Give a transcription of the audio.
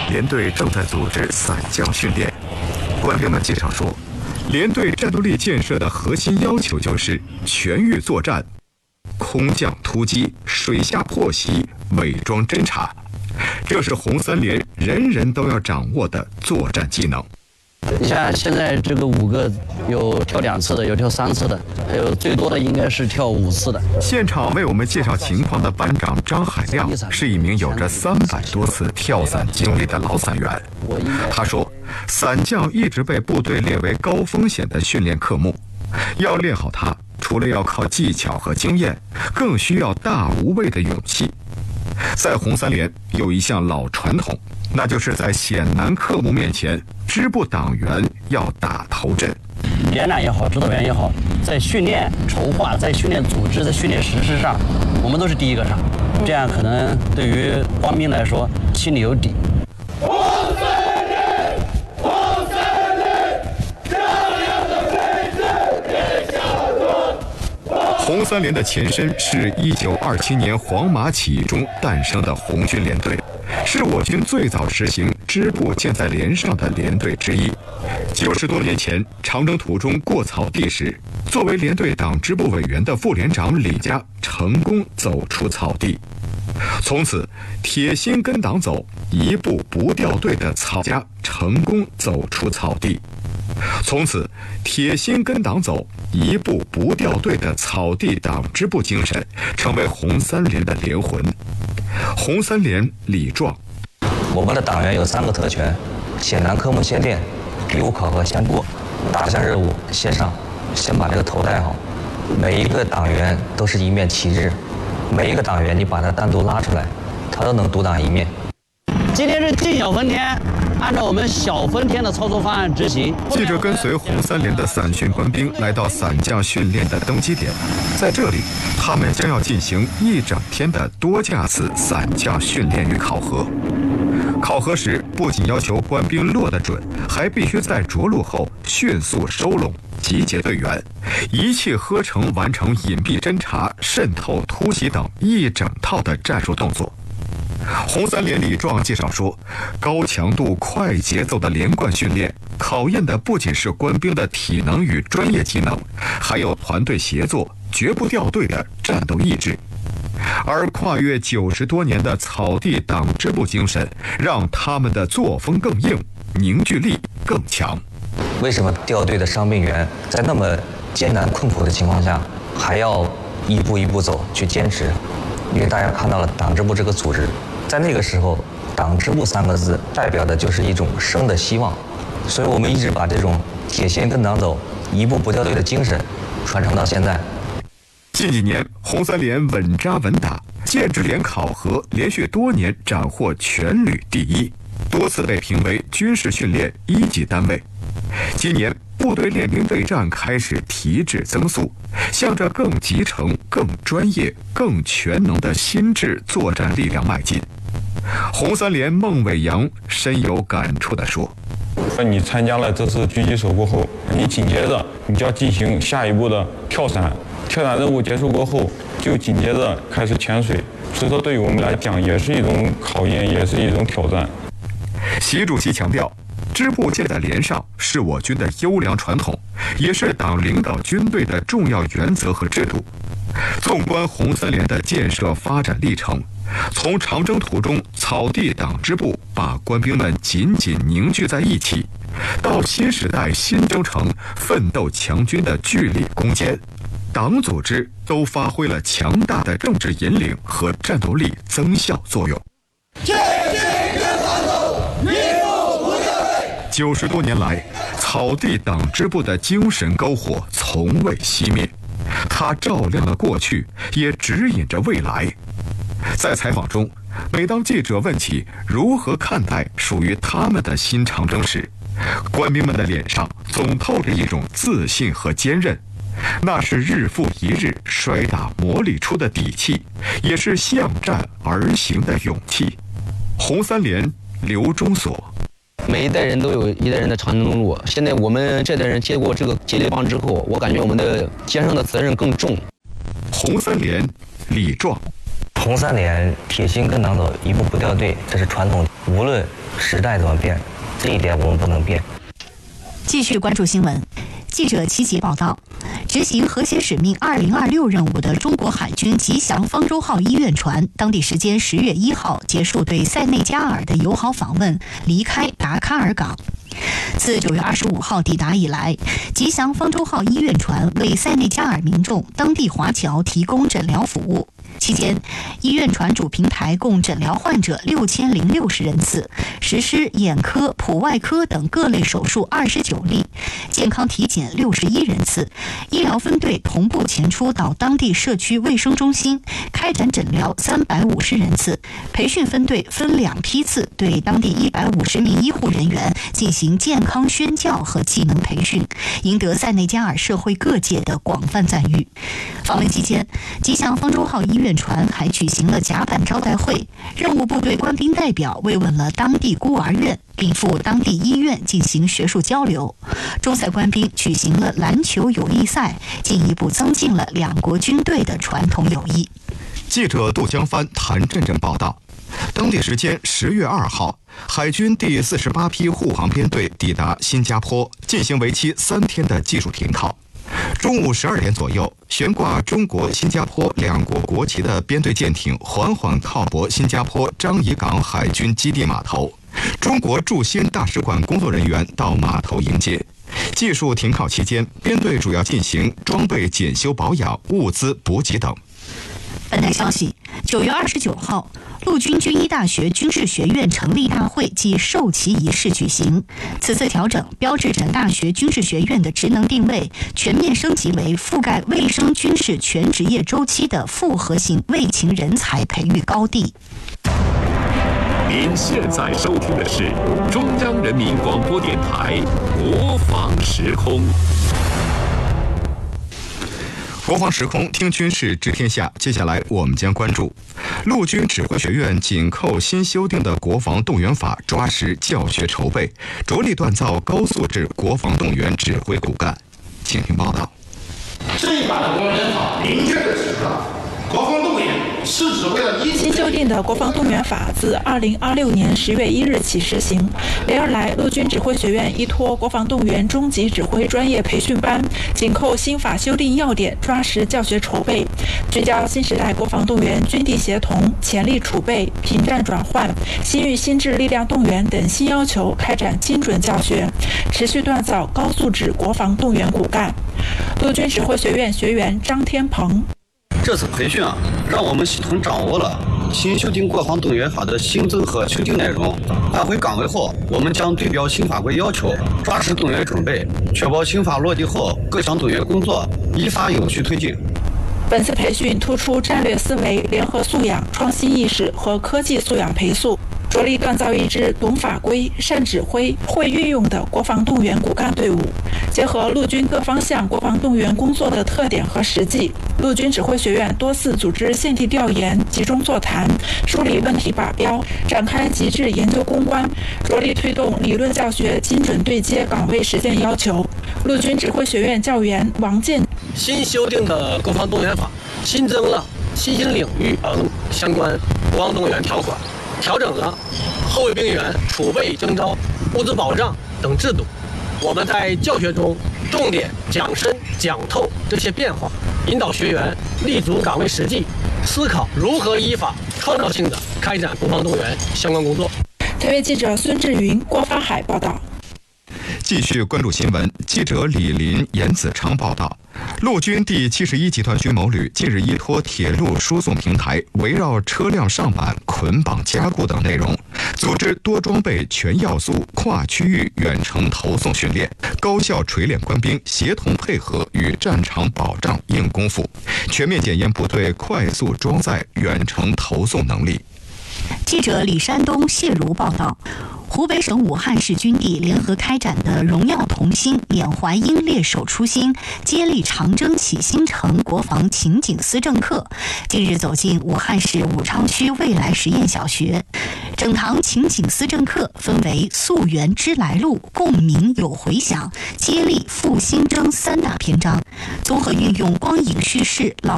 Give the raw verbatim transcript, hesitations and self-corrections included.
连队正在组织伞降训练。官兵们介绍说，连队战斗力建设的核心要求就是全域作战、空降突击、水下破袭、伪装侦察，这是红三连人人都要掌握的作战技能。 你像现在这个五个有跳两次的，有跳三次的，还有最多的应该是跳五次的。 现场为我们介绍情况的班长张海亮是一名有着三百多次跳伞经历的老伞员。他说，伞降一直被部队列为高风险的训练科目，要练好它，除了要靠技巧和经验，更需要大无畏的勇气。在红三连有一项老传统，那就是在险难科目面前，支部党员要打头阵。 连长也好，指导员也好，在训练筹划、在训练组织、在训练实施上，我们都是第一个上，这样可能对于官兵来说心里有底。 红三连，红三连，漂亮的飞字别下落。 红三连的前身是一九二七年黄马起义中诞生的红军连队，是我军最早实行支部建在连上的连队之一。九十多年前，长征途中过草地时，作为连队党支部委员的副连长李家成功走出草地。从此，铁心跟党走，一步不掉队的草家成功走出草地。从此，铁心跟党走，一步不掉队的草地党支部精神成为红三连的连魂。红三连礼状。 我们的党员有三个特权：险难科目先练，义务考核先过，大项任务先上。先把这个头戴好。每一个党员都是一面旗帜，每一个党员你把他单独拉出来，他都能独当一面。 今天是进小分天，按照我们小分天的操作方案执行。 记者跟随红三连的伞训官兵来到伞降训练的登机点，在这里，他们将要进行一整天的多架次伞降训练与考核。考核时不仅要求官兵落得准，还必须在着陆后迅速收拢、集结队员，一气呵成完成隐蔽侦察、渗透、突袭等一整套的战术动作。红三连礼状介绍说，高强度、快节奏的连贯训练，考验的不仅是官兵的体能与专业技能，还有团队协作、绝不掉队的战斗意志。而跨越九十多年的草地党支部精神，让他们的作风更硬，凝聚力更强。 为什么掉队的伤病员在那么艰难困苦的情况下，还要一步一步走去坚持？因为大家看到了党支部这个组织，在那个时候，党支部三个字代表的就是一种生的希望，所以我们一直把这种铁心跟党走、一步不掉队的精神传承到现在。 近几年，红三连稳扎稳打，建制连考核连续多年斩获全旅第一，多次被评为军事训练一级单位。今年，部队练兵备战开始提质增速，向着更集成、更专业、更全能的新制作战力量迈进。红三连孟伟阳深有感触地说：“ 你参加了这次狙击手过后，你紧接着你就要进行下一步的跳伞，跳伞任务结束过后，就紧接着开始潜水。所以说，对于我们来讲，也是一种考验，也是一种挑战。” 习主席强调，支部建在连上是我军的优良传统，也是党领导军队的重要原则和制度。纵观红三连的建设发展历程，从长征途中草地党支部把官兵们紧紧凝聚在一起，到新时代新征程奋斗强军的据理攻坚，党组织都发挥了强大的政治引领和战斗力增效作用。九十多年来，草地党支部的精神篝火从未熄灭，它照亮了过去，也指引着未来。在采访中，每当记者问起如何看待属于他们的新长征时，官兵们的脸上总透着一种自信和坚韧，那是日复一日摔打磨砺出的底气，也是向战而行的勇气。红三连刘忠所。 每一代人都有一代人的长征路，现在我们这代人接过这个接力棒之后，我感觉我们的肩上的责任更重。 红三连礼状。 同三连，铁心跟党走，一步不掉队，这是传统。无论时代怎么变，这一点我们不能变。 继续关注新闻。记者齐吉报道，执行和谐使命二零二六任务的中国海军吉祥方舟号医院船，当地时间十月一号结束对塞内加尔的友好访问，离开达喀尔港。自九月二十五号抵达以来，吉祥方舟号医院船为塞内加尔民众、当地华侨提供诊疗服务。期间，医院船主平台共诊疗患者六千零六十人次，实施眼科、普外科等各类手术二十九例，健康体检六十一人次。医疗分队同步前出到当地社区卫生中心，开展诊疗三百五十人次。培训分队分两批次，对当地一百五十名医护人员进行健康宣教和技能培训，赢得塞内加尔社会各界的广泛赞誉。访问期间，吉祥方舟号医院船还举行了甲板招待会，任务部队官兵代表慰问了当地孤儿院，并赴当地医院进行学术交流。中塞官兵举行了篮球友谊赛，进一步增进了两国军队的传统友谊。 记者杜江帆、谭震震报道，当地时间十月二号，海军第四十八批护航编队抵达新加坡，进行为期三天的技术停靠。中午十二点左右，悬挂中国、新加坡两国国旗的编队舰艇缓缓靠泊新加坡樟宜港海军基地码头。中国驻新大使馆工作人员到码头迎接。技术停靠期间，编队主要进行装备检修保养、物资补给等。 本台消息，九月二十九号，陆军军医大学军事学院成立大会暨授旗仪式举行。此次调整标志着大学军事学院的职能定位全面升级为覆盖卫生军事全职业周期的复合型卫勤人才培育高地。 您现在收听的是中央人民广播电台国防时空。 国防时空听军事知天下，接下来我们将关注陆军指挥学院紧扣新修订的国防动员法，抓实教学筹备，着力锻造高素质国防动员指挥骨干。请听报道。 这一版的动员法明确地指出了，国防动员是指为了新修订的国防动员法自二零二六年十月一日起施行。连日来，陆军指挥学院依托国防动员中级指挥专业培训班，紧扣新法修订要点，抓实教学筹备，聚焦新时代国防动员军地协同、潜力储备、品战转换、新域新制力量动员等新要求，开展精准教学，持续锻造高素质国防动员骨干。陆军指挥学院学员张天鹏。 这次培训啊，让我们系统掌握了新修订国防动员法的新增和修订内容。返回岗位后，我们将对标新法规要求，抓实动员准备，确保新法落地后各项动员工作依法有序推进。 本次培训突出战略思维、联合素养、创新意识和科技素养培素，着力锻造一支懂法规、善指挥、会运用的国防动员骨干队伍。结合陆军各方向国防动员工作的特点和实际，陆军指挥学院多次组织现地调研、集中座谈，梳理问题靶标，展开极致研究攻关，着力推动理论教学精准对接岗位实践要求。陆军指挥学院教员王健。 新修订的国防动员法新增了新兴领域等相关国防动员条款，调整了后备兵员储备征召、物资保障等制度。我们在教学中重点讲深讲透这些变化，引导学员立足岗位实际，思考如何依法创造性的开展国防动员相关工作。 台北记者孙志云、郭发海报道。 继续关注新闻，记者李林、严子昌报道，陆军第七十一集团军某旅近日依托铁路输送平台，围绕车辆上板、捆绑加固等内容，组织多装备全要素跨区域远程投送训练，高效锤炼官兵协同配合与战场保障硬功夫，全面检验部队快速装载远程投送能力。 记者李山东、谢如报道，湖北省武汉市军地联合开展的荣耀同心、缅怀英烈守初心、接力长征启新城国防情景思政课近日走进武汉市武昌区未来实验小学。整堂情景思政课分为溯源知来路、共鸣有回响、接力复兴征三大篇章，综合运用光影叙事、老